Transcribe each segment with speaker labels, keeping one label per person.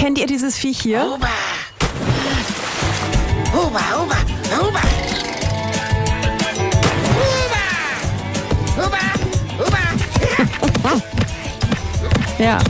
Speaker 1: Kennt ihr dieses Viech hier?
Speaker 2: Huber! Huber, Huber, Huber! Huber! Huber! Huber!
Speaker 1: Ja.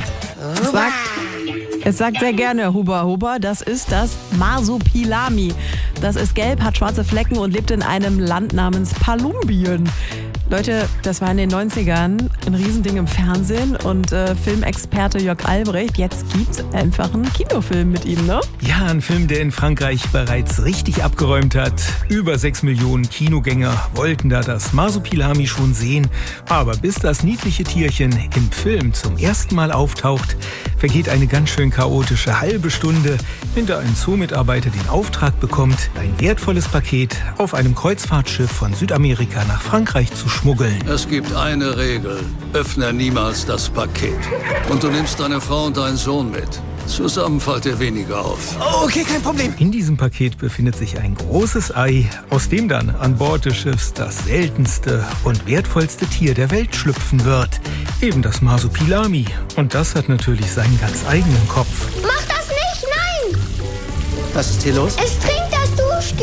Speaker 1: Es sagt sehr gerne Huber Huber. Das ist das Marsupilami. Das ist gelb, hat schwarze Flecken und lebt in einem Land namens Palumbien. Leute, das war in den 90ern ein Riesending im Fernsehen und Filmexperte Jörg Albrecht, jetzt gibt's einfach einen Kinofilm mit ihm, ne?
Speaker 3: Ja, ein Film, der in Frankreich bereits richtig abgeräumt hat. Über 6 Millionen Kinogänger wollten da das Marsupilami schon sehen. Aber bis das niedliche Tierchen im Film zum ersten Mal auftaucht, vergeht eine ganz schön chaotische halbe Stunde, in der ein Zoomitarbeiter den Auftrag bekommt, ein wertvolles Paket auf einem Kreuzfahrtschiff von Südamerika nach Frankreich zu schmuggeln.
Speaker 4: Es gibt eine Regel. Öffne niemals das Paket. Und du nimmst deine Frau und deinen Sohn mit. Zusammen fällt dir weniger auf.
Speaker 3: Okay, kein Problem. In diesem Paket befindet sich ein großes Ei, aus dem dann an Bord des Schiffs das seltenste und wertvollste Tier der Welt schlüpfen wird. Eben das Marsupilami. Und das hat natürlich seinen ganz eigenen Kopf.
Speaker 5: Mach das nicht, nein!
Speaker 2: Was ist hier los?
Speaker 5: Es trinkt das Duschgel.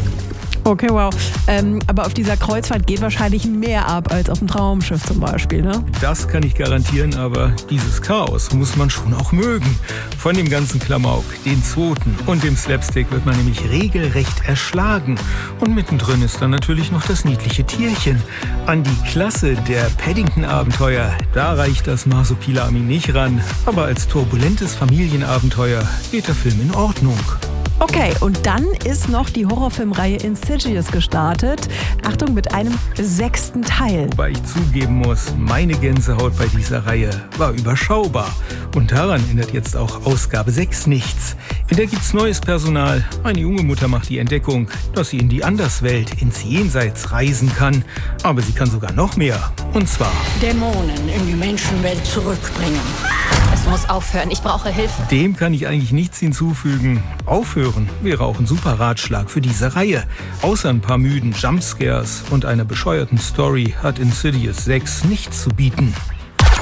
Speaker 1: Okay, wow. Aber auf dieser Kreuzfahrt geht wahrscheinlich mehr ab als auf dem Traumschiff zum Beispiel, ne?
Speaker 3: Das kann ich garantieren, aber dieses Chaos muss man schon auch mögen. Von dem ganzen Klamauk, den Zoten und dem Slapstick wird man nämlich regelrecht erschlagen. Und mittendrin ist dann natürlich noch das niedliche Tierchen. An die Klasse der Paddington-Abenteuer, da reicht das Marsupilami nicht ran. Aber als turbulentes Familienabenteuer geht der Film in Ordnung.
Speaker 1: Okay, und dann ist noch die Horrorfilmreihe Insidious gestartet. Achtung, mit einem 6. Teil.
Speaker 3: Wobei ich zugeben muss, meine Gänsehaut bei dieser Reihe war überschaubar. Und daran ändert jetzt auch Ausgabe 6 nichts. In der gibt's neues Personal. Eine junge Mutter macht die Entdeckung, dass sie in die Anderswelt, ins Jenseits reisen kann. Aber sie kann sogar noch mehr. Und zwar
Speaker 6: Dämonen in die Menschenwelt zurückbringen.
Speaker 7: Es muss aufhören, ich brauche Hilfe.
Speaker 3: Dem kann ich eigentlich nichts hinzufügen. Aufhören wäre auch ein super Ratschlag für diese Reihe. Außer ein paar müden Jumpscares und einer bescheuerten Story hat Insidious 6 nichts zu bieten.